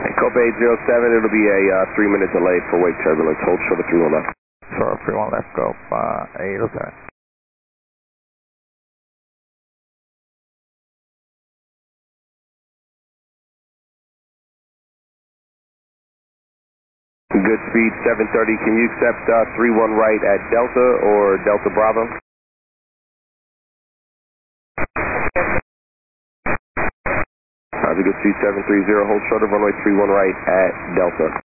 Kobe 807, it'll be a 3-minute delay for wake turbulence. Hold short of 31 left. Short of 31 left, go 807. Good speed, 730. Can you accept 31 right at Delta or Delta Bravo? Good speed, 730. Hold short of runway 31 right at Delta.